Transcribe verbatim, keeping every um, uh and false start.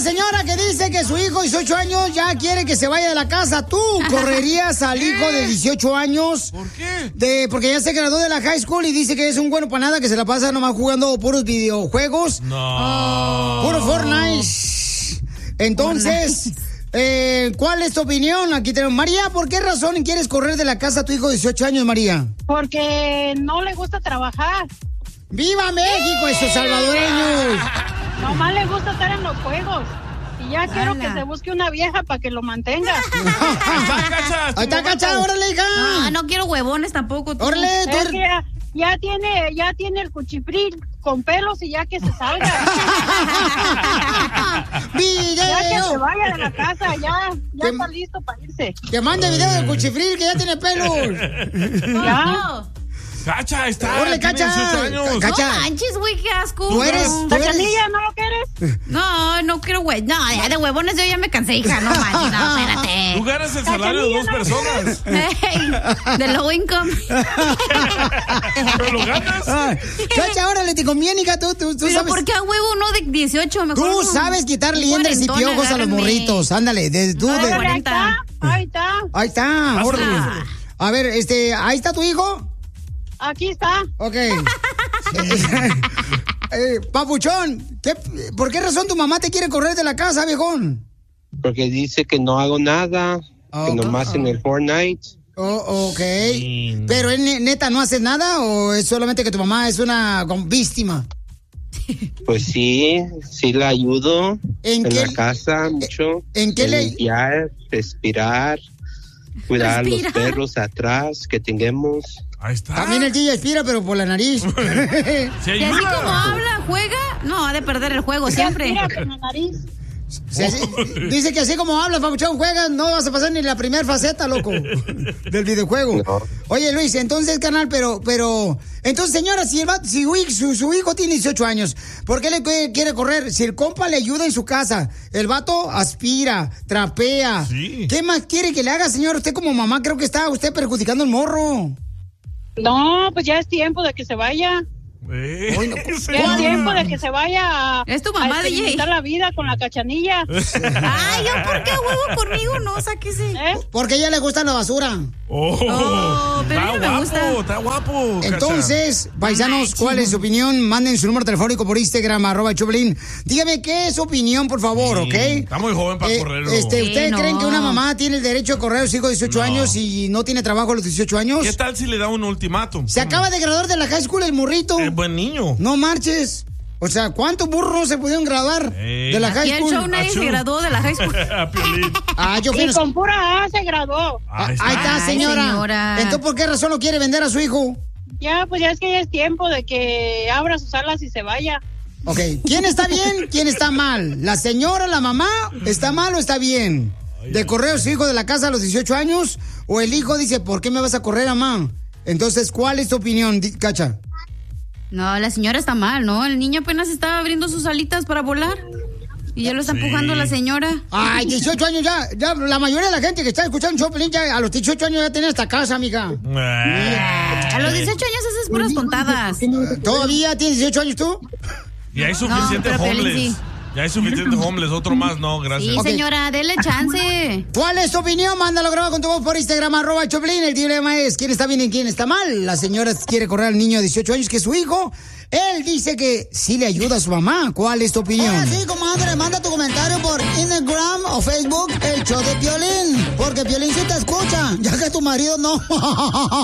señora que dice que su hijo de dieciocho años ya quiere que se vaya de la casa. ¿Tú correrías al hijo de dieciocho años? ¿Por qué? De, porque ya se graduó de la high school y dice que es un bueno para nada, que se la pasa nomás jugando puros videojuegos. No. Puro Fortnite. Entonces, eh, ¿cuál es tu opinión? Aquí tenemos. María, ¿por qué razón quieres correr de la casa a tu hijo de dieciocho años, María? Porque no le gusta trabajar. ¡Viva México, esos salvadoreños! Nomás le gusta estar en los juegos. Y ya quiero que se busque una vieja para que lo mantenga. Ahí está, Cacha, órale, hija. No, no quiero huevones tampoco. Tú. Órale, tú Es que ya, ya tiene, ya tiene el cuchifril con pelos y ya que se salga. ¡Video! Ya que se vaya de la casa, ya, ya está listo para irse. Que mande video del cuchifril que ya tiene pelos. Ya. Cacha, está. ¡Órale, tiene Cacha! dieciocho años. Cacha. No manches, güey, qué asco. Tú eres... No. tú eres- ¿Cachanilla, no lo quieres? No, no quiero güey. No, ya de huevones yo ya me cansé, hija. No manches, no, espérate. Tú ganas el salario de dos personas. Hey, de low income. ¿Pero lo ganas? Ah, Cacha, órale, te conviene, hija. Tú, tú, tú Pero sabes... ¿por qué a huevo uno de dieciocho? Mejor Tú no. sabes quitar Un liendres y cuarentón, piojos a los agárrenme. morritos. Ándale, de, tú de... Órale, ahí cuarenta. está, ahí está. Ahí está, órale. Ah. A ver, este, ¿ahí está tu hijo? Aquí está. Ok. eh, papuchón, ¿qué, ¿por qué razón tu mamá te quiere correr de la casa, viejón? Porque dice que no hago nada, Oh, que nomás oh. en el Fortnite. Oh, ok. Sí, no. ¿Pero ¿es ne- neta no haces nada o es solamente que tu mamá es una como víctima? Pues sí, sí la ayudo ¿En en, qué- la casa mucho. en qué le- limpiar, respirar, cuidar a los Respirar. perros atrás que tengamos. Ahí está. También el tío expira, pero por la nariz. Se Y así como ayuda. habla, juega, no, ha de perder el juego Ya siempre. mira con la nariz. Sí, sí. Dice que así como hablas, papuchón, juegas, no vas a pasar ni la primera faceta, loco, del videojuego. No. Oye, Luis, entonces, canal, pero, pero, entonces, señora, si, el vato- si su, hij- su, su hijo tiene dieciocho años, ¿por qué le que- quiere correr? Si el compa le ayuda en su casa, el vato aspira, trapea. Sí. ¿Qué más quiere que le haga, señor? Usted como mamá creo que está usted perjudicando el morro. No, pues ya es tiempo de que se vaya. Eh, Hoy no- sí. Ya es tiempo de que se vaya a, Es tu mamá, a D J. experimentar la vida con la Cachanilla. Ay, ¿yo por qué a huevo conmigo? No, sáquese. ¿Eh? Porque a ella le gusta la basura. Oh, Oh, pero está a mí no me guapo, gusta. está guapo. Cacha. Entonces, paisanos, ¿cuál es su opinión? Manden su número telefónico por Instagram, arroba Choplin. Dígame qué es su opinión, por favor, Sí, ¿ok? está muy joven para correrlo. Este, Sí, ¿Ustedes no. creen que una mamá tiene el derecho a correr a su hijo de dieciocho No. años y no tiene trabajo a los dieciocho años? ¿Qué tal si le da un ultimátum? Se acaba de graduar de la high school el morrito. Es buen niño. No marches. O sea, ¿cuántos burros se pudieron graduar Ey. de la Y high el school? show nadie Achú. se graduó de la high school. A Piolín. Ah, yo fui Y a- con pura A se graduó. Ah, Ahí ahí está. está, Ay, señora. señora. Entonces, ¿por qué razón lo quiere vender a su hijo? Ya, pues ya es que ya es tiempo de que abra sus alas y se vaya. Ok, ¿quién está bien? ¿Quién está mal? ¿La señora, la mamá? ¿Está mal o está bien? ¿De correr a su hijo de la casa a los dieciocho años? ¿O el hijo dice, ¿por qué me vas a correr, mamá? Entonces, ¿cuál es tu opinión, Di- Cacha? No, la señora está mal, ¿no? El niño apenas estaba abriendo sus alitas para volar. Y ya lo está Sí. empujando la señora. Ay, dieciocho años ya, ya, la mayoría de la gente que está escuchando Choplin ya a los dieciocho años ya tiene esta casa, amiga. Eh, A los dieciocho años haces puras tontadas. ¿Todavía tienes dieciocho años tú? Y hay suficiente No, pero Piolín homeless. sí. Ya hay suficiente homeless. Otro más, no, gracias. Sí, Ok. señora, dele chance. ¿Cuál es tu opinión? Mándalo grabado con tu voz por Instagram, arroba Choplin. El dilema es, ¿quién está bien y quién está mal? La señora quiere correr al niño de dieciocho años, que es su hijo. Él dice que sí le ayuda a su mamá. ¿Cuál es tu opinión? Ahora sí, comadre, manda tu comentario por Instagram o Facebook, el show de Piolín. Porque Piolín sí te escucha, ya que tu marido no.